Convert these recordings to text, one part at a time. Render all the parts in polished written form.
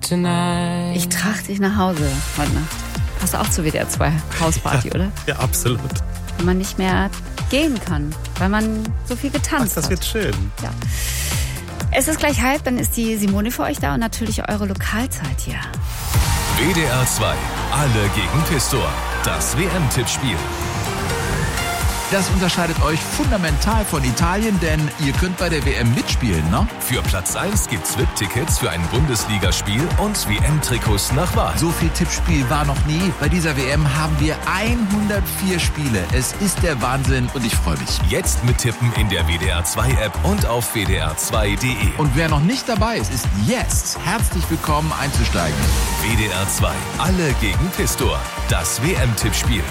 tonight. Ich trage dich nach Hause heute Nacht. Passt auch zur WDR 2 Hausparty, oder? Ja, absolut. Wenn man nicht mehr gehen kann, weil man so viel getanzt hat. Das wird schön. Ja. Es ist gleich 1:30, dann ist die Simone für euch da und natürlich eure Lokalzeit hier. WDR 2, alle gegen Pistor. Das WM-Tippspiel. Das unterscheidet euch fundamental von Italien, denn ihr könnt bei der WM mitspielen, ne? Für Platz 1 gibt's VIP-Tickets für ein Bundesligaspiel und WM-Trikots nach Wahl. So viel Tippspiel war noch nie. Bei dieser WM haben wir 104 Spiele. Es ist der Wahnsinn und ich freue mich. Jetzt mittippen in der WDR 2 App und auf wdr2.de. Und wer noch nicht dabei ist, ist jetzt herzlich willkommen einzusteigen. WDR 2, alle gegen Pistor. Das WM-Tippspiel.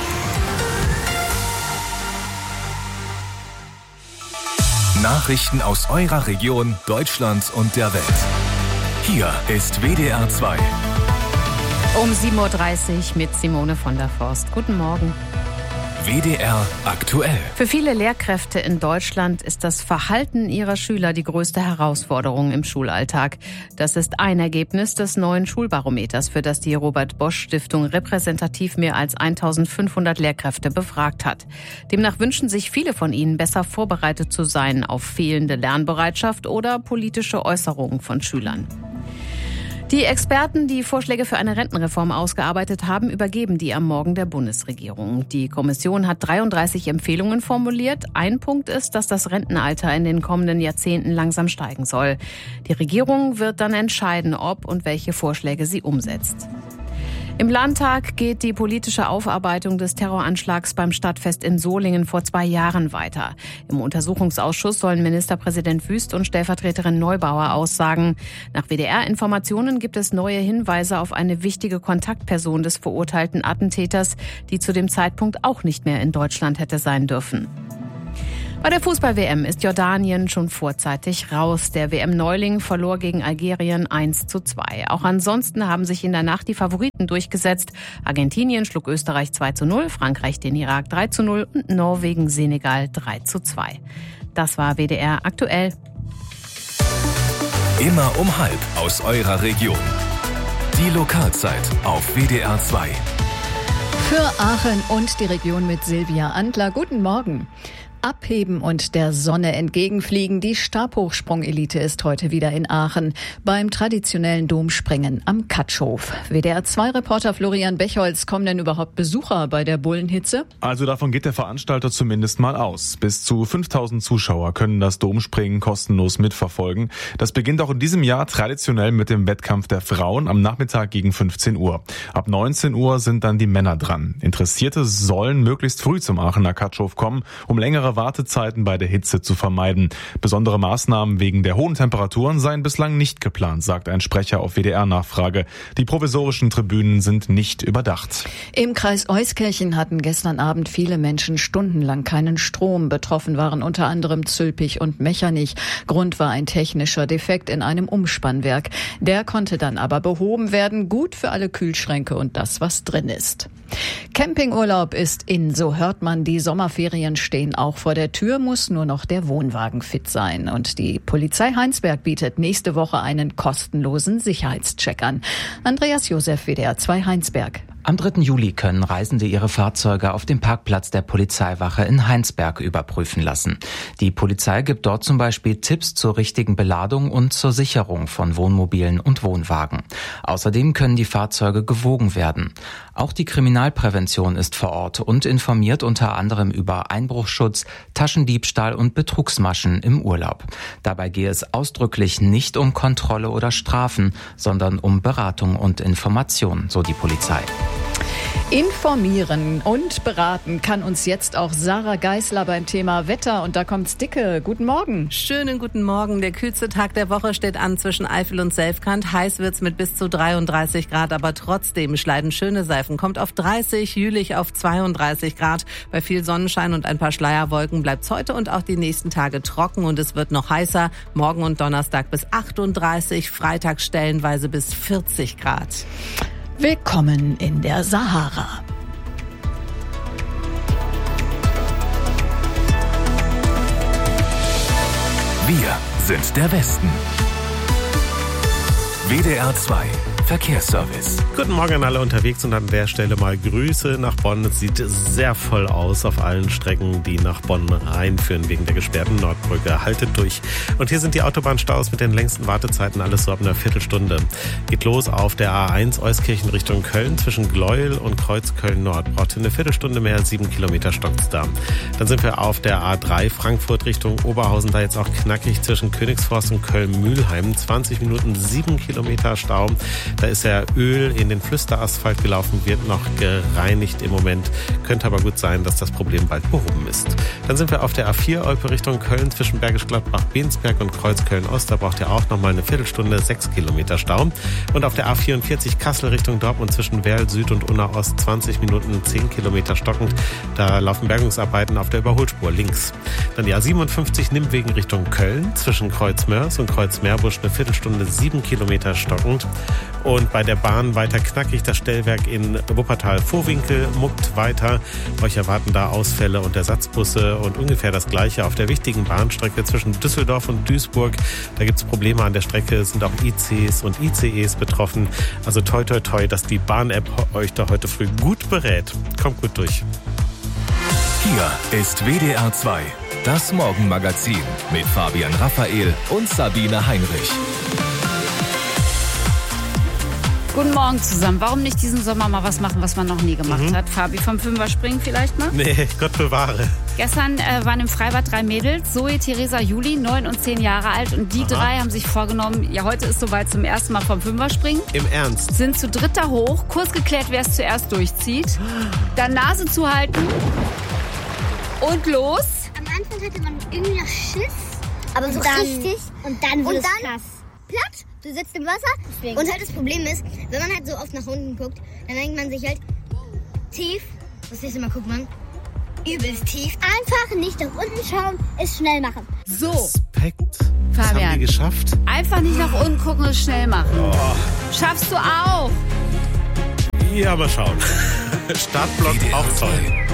Nachrichten aus eurer Region, Deutschland und der Welt. Hier ist WDR 2. Um 7.30 Uhr mit Simone von der Forst. Guten Morgen. WDR aktuell. Für viele Lehrkräfte in Deutschland ist das Verhalten ihrer Schüler die größte Herausforderung im Schulalltag. Das ist ein Ergebnis des neuen Schulbarometers, für das die Robert-Bosch-Stiftung repräsentativ mehr als 1.500 Lehrkräfte befragt hat. Demnach wünschen sich viele von ihnen, besser vorbereitet zu sein auf fehlende Lernbereitschaft oder politische Äußerungen von Schülern. Die Experten, die Vorschläge für eine Rentenreform ausgearbeitet haben, übergeben die am Morgen der Bundesregierung. Die Kommission hat 33 Empfehlungen formuliert. Ein Punkt ist, dass das Rentenalter in den kommenden Jahrzehnten langsam steigen soll. Die Regierung wird dann entscheiden, ob und welche Vorschläge sie umsetzt. Im Landtag geht die politische Aufarbeitung des Terroranschlags beim Stadtfest in Solingen vor 2 Jahren weiter. Im Untersuchungsausschuss sollen Ministerpräsident Wüst und Stellvertreterin Neubauer aussagen. Nach WDR-Informationen gibt es neue Hinweise auf eine wichtige Kontaktperson des verurteilten Attentäters, die zu dem Zeitpunkt auch nicht mehr in Deutschland hätte sein dürfen. Bei der Fußball-WM ist Jordanien schon vorzeitig raus. Der WM-Neuling verlor gegen Algerien 1:2. Auch ansonsten haben sich in der Nacht die Favoriten durchgesetzt. Argentinien schlug Österreich 2:0, Frankreich den Irak 3:0 und Norwegen Senegal 3:2. Das war WDR aktuell. Immer um 12:30 aus eurer Region. Die Lokalzeit auf WDR 2. Für Aachen und die Region mit Silvia Antler. Guten Morgen. Abheben und der Sonne entgegenfliegen. Die Stabhochsprung-Elite ist heute wieder in Aachen beim traditionellen Domspringen am Katschhof. WDR-2-Reporter Florian Bechholz, kommen denn überhaupt Besucher bei der Bullenhitze? Also davon geht der Veranstalter zumindest mal aus. Bis zu 5.000 Zuschauer können das Domspringen kostenlos mitverfolgen. Das beginnt auch in diesem Jahr traditionell mit dem Wettkampf der Frauen am Nachmittag gegen 15 Uhr. Ab 19 Uhr sind dann die Männer dran. Interessierte sollen möglichst früh zum Aachener Katschhof kommen, um längere Wartezeiten bei der Hitze zu vermeiden. Besondere Maßnahmen wegen der hohen Temperaturen seien bislang nicht geplant, sagt ein Sprecher auf WDR-Nachfrage. Die provisorischen Tribünen sind nicht überdacht. Im Kreis Euskirchen hatten gestern Abend viele Menschen stundenlang keinen Strom. Betroffen waren unter anderem Zülpich und Mechernich. Grund war ein technischer Defekt in einem Umspannwerk. Der konnte dann aber behoben werden. Gut für alle Kühlschränke und das, was drin ist. Campingurlaub ist in, so hört man, die Sommerferien stehen auch vor der Tür, muss nur noch der Wohnwagen fit sein. Und die Polizei Heinsberg bietet nächste Woche einen kostenlosen Sicherheitscheck an. Andreas Josef, WDR 2 Heinsberg. Am 3. Juli können Reisende ihre Fahrzeuge auf dem Parkplatz der Polizeiwache in Heinsberg überprüfen lassen. Die Polizei gibt dort zum Beispiel Tipps zur richtigen Beladung und zur Sicherung von Wohnmobilen und Wohnwagen. Außerdem können die Fahrzeuge gewogen werden. Auch die Kriminalprävention ist vor Ort und informiert unter anderem über Einbruchschutz, Taschendiebstahl und Betrugsmaschen im Urlaub. Dabei gehe es ausdrücklich nicht um Kontrolle oder Strafen, sondern um Beratung und Information, so die Polizei. Informieren und beraten kann uns jetzt auch Sarah Geisler beim Thema Wetter. Und da kommt's dicke. Guten Morgen. Schönen guten Morgen. Der kühlste Tag der Woche steht an zwischen Eifel und Selfkant. Heiß wird's mit bis zu 33 Grad, aber trotzdem Schleiden schöne Seifen. Kommt auf 30, Jülich auf 32 Grad. Bei viel Sonnenschein und ein paar Schleierwolken bleibt's heute und auch die nächsten Tage trocken und es wird noch heißer. Morgen und Donnerstag bis 38, Freitag stellenweise bis 40 Grad. Willkommen in der Sahara. Wir sind der Westen. WDR 2 Verkehrsservice. Guten Morgen an alle unterwegs und an der Stelle mal Grüße nach Bonn. Es sieht sehr voll aus auf allen Strecken, die nach Bonn reinführen wegen der gesperrten Nordbrücke. Haltet durch. Und hier sind die Autobahnstaus mit den längsten Wartezeiten, alles so ab einer Viertelstunde. Geht los auf der A1 Euskirchen Richtung Köln zwischen Gleuel und Kreuzköln Nord. Braucht eine Viertelstunde mehr, 7 Kilometer stockt's da. Dann sind wir auf der A3 Frankfurt Richtung Oberhausen, da jetzt auch knackig zwischen Königsforst und Köln-Mühlheim. 20 Minuten, 7 Kilometer Stau. Da ist ja Öl in den Flüsterasphalt gelaufen, wird noch gereinigt im Moment. Könnte aber gut sein, dass das Problem bald behoben ist. Dann sind wir auf der A4 Olpe Richtung Köln zwischen Bergisch Gladbach, Bensberg und Kreuzköln-Ost. Da braucht ihr auch nochmal eine Viertelstunde, 6 Kilometer Stau. Und auf der A44 Kassel Richtung Dortmund zwischen Werl Süd und Unna Ost 20 Minuten, 10 Kilometer stockend. Da laufen Bergungsarbeiten auf der Überholspur links. Dann die A57 Nimwegen Richtung Köln zwischen Kreuzmörs und Kreuzmeerbusch eine Viertelstunde, 7 Kilometer stockend. Und bei der Bahn weiter knackig, das Stellwerk in Wuppertal-Vohwinkel muckt weiter. Euch erwarten da Ausfälle und Ersatzbusse und ungefähr das Gleiche auf der wichtigen Bahnstrecke zwischen Düsseldorf und Duisburg. Da gibt es Probleme an der Strecke, sind auch ICs und ICEs betroffen. Also toi toi toi, dass die Bahn-App euch da heute früh gut berät. Kommt gut durch. Hier ist WDR 2, das Morgenmagazin mit Fabian Raphael und Sabine Heinrich. Guten Morgen zusammen. Warum nicht diesen Sommer mal was machen, was man noch nie gemacht hat? Fabi, vom Fünfer springen vielleicht mal? Nee, Gott bewahre. Gestern waren im Freibad 3 Mädels, Zoe, Theresa, Juli, 9 und 10 Jahre alt. Und die drei haben sich vorgenommen, ja, heute ist soweit zum ersten Mal vom Fünfer springen. Im Ernst? Sind zu dritt da hoch, kurz geklärt, wer es zuerst durchzieht. Dann Nase zuhalten und los. Am Anfang hatte man irgendwie noch Schiss, aber so richtig. Und dann wird es krass. Platt, du sitzt im Wasser. Deswegen. Und halt das Problem ist, wenn man halt so oft nach unten guckt, dann denkt man sich halt tief. Das nächste Mal guckt man übelst tief. Einfach nicht nach unten schauen, es schnell machen. So. Respekt. Das Fabian. haben die geschafft. Einfach nicht nach unten gucken und schnell machen. Oh. Schaffst du auch. Ja, mal schauen. Startblock WDR auch toll.